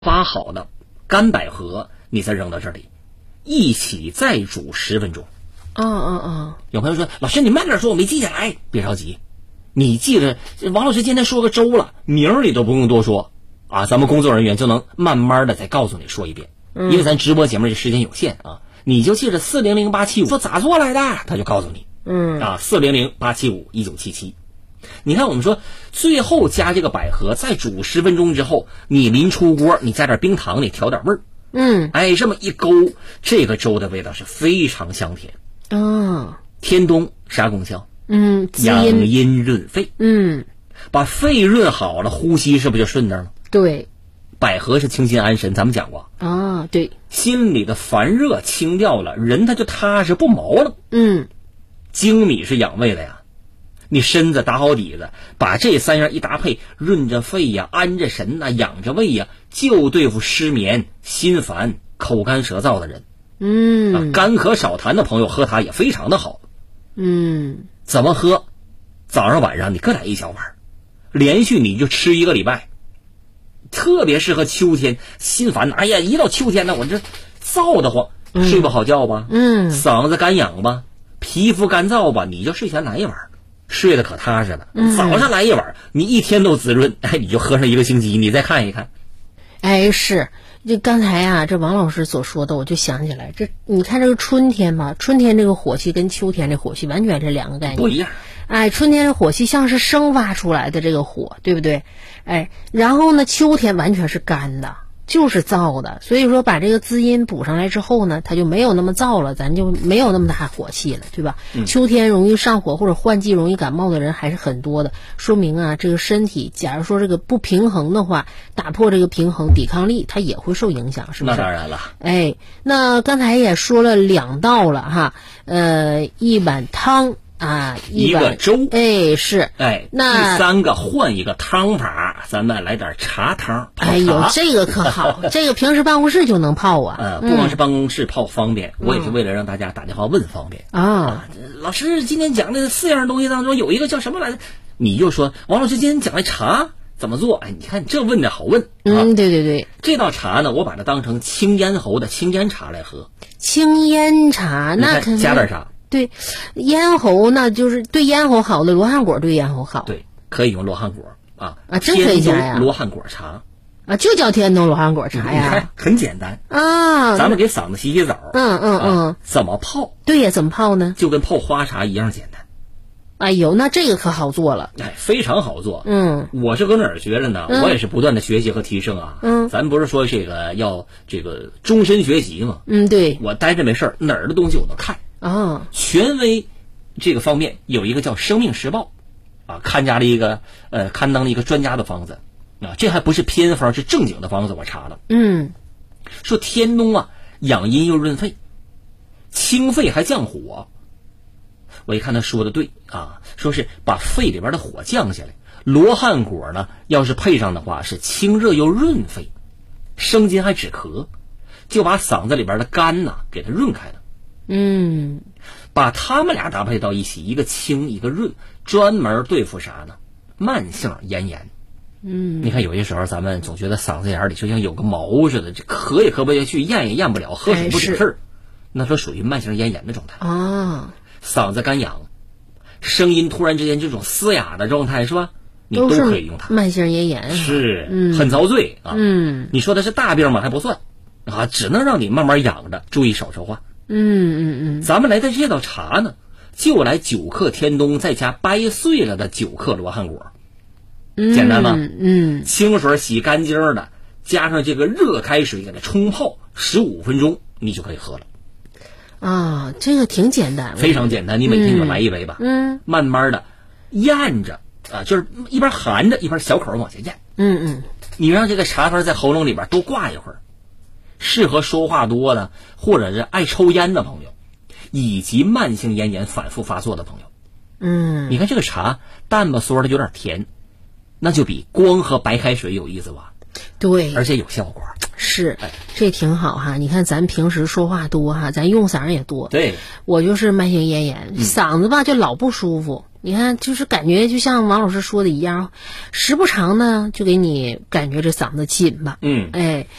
挖好的干百合，你再扔到这里，一起再煮10分钟。有朋友说，老师你慢点说，我没记下来。别着急，你记着，王老师今天说个粥了，名儿你都不用多说啊，咱们工作人员就能慢慢的再告诉你说一遍。因为咱直播节目这时间有限啊，你就记着400875说咋做来的，他就告诉你。40087519777。你看我们说最后加这个百合，再煮10分钟之后，你临出锅，你加点冰糖，你调点味儿。这么一勾，这个粥的味道是非常香甜。天冬啥功效？养阴润肺。把肺润好了，呼吸是不是就顺当了？ 对。 百合是清心安神，咱们讲过啊。对。 心里的烦热清掉了，人他就踏实不毛了。粳米是养胃的呀，你身子打好底子，把这3样一搭配，润着肺呀，安着神呐，养着胃呀，就对付失眠、心烦、口干舌燥的人。干咳少痰的朋友喝它也非常的好。怎么喝？早上晚上你各来1小碗，连续你就吃1个礼拜，特别适合秋天心烦。一到秋天呢，我这燥得慌，睡不好觉吧，嗓子干痒吧，皮肤干燥吧，你就睡前来1碗，睡得可踏实了。早上来1碗，你一天都滋润，你就喝上1个星期，你再看一看。 是。这刚才啊，这王老师所说的，我就想起来，这你看这个春天嘛，春天这个火气跟秋天这火气完全是2个概念， 不一样。 春天的火气像是生发出来的这个火，对不对？然后呢，秋天完全是干的，就是燥的，所以说把这个滋阴补上来之后呢，它就没有那么燥了，咱就没有那么大火气了，对吧？秋天容易上火或者换季容易感冒的人还是很多的，说明啊，这个身体假如说这个不平衡的话，打破这个平衡，抵抗力它也会受影响，是不是？ 那当然了。 那刚才也说了2道了哈，1碗汤 ，1个粥。 是。 那第3个换一个汤法，咱们来点茶汤。 这个可好，这个平时办公室就能泡啊。 不光是办公室泡方便，我也是为了让大家打电话问方便老师今天讲的4样东西当中有一个叫什么来着？你就说王老师今天讲的茶怎么做？你看这问的好问。 对。 这道茶呢，我把它当成清咽喉的清咽茶来喝。 清咽茶那肯定加点啥？ 对，咽喉那就是对咽喉好的罗汉果，对咽喉好。 对，可以用罗汉果真可以加呀。 罗汉果茶就叫天冬罗汉果茶呀。 很简单咱们给嗓子洗洗澡。怎么泡？ 对呀，怎么泡呢？ 就跟泡花茶一样简单。 那这个可好做了。 非常好做。我是搁哪儿学的呢？我也是不断的学习和提升啊。咱不是说这个要这个终身学习吗？ 对。 我待着没事儿，哪儿的东西我都看。权威这个方面有一个叫《生命时报》刊登了一个专家的方子这还不是偏方，是正经的方子，我查了。说天冬养阴又润肺，清肺还降火。我一看他说的对说是把肺里边的火降下来。罗汉果呢，要是配上的话是清热又润肺，生津还止咳，就把嗓子里边的干给它润开了。把他们俩搭配到一起，一个清一个润，专门对付啥呢？慢性咽炎。你看有些时候咱们总觉得嗓子眼里就像有个毛似的，这咳也咳不下去，咽也咽不了，喝水不止事那说属于慢性咽炎的状态嗓子干痒，声音突然之间这种嘶哑的状态是吧？你都可以用它。 慢性咽炎是很遭罪你说的是大病吗？还不算只能让你慢慢养着，注意少说话。咱们来的这道茶呢，就来9克天冬，再加掰碎了的9克罗汉果。简单吧？清水洗干净的，加上这个热开水给它冲泡15分钟，你就可以喝了。 这个挺简单， 非常简单。你每天就来1杯吧。慢慢的咽着就是一边含着一边小口往下咽。你让这个茶汤在喉咙里边多挂一会儿。适合说话多的，或者是爱抽烟的朋友，以及慢性咽炎反复发作的朋友。你看这个茶淡吧嗦的有点甜，那就比光喝白开水有意思吧？ 对， 而且有效果。 是，这挺好哈。你看咱平时说话多咱用嗓也多。 对， 我就是慢性咽炎，嗓子吧就老不舒服。 你看，就是感觉就像王老师说的一样，时不常呢就给你感觉这嗓子紧吧。 哎，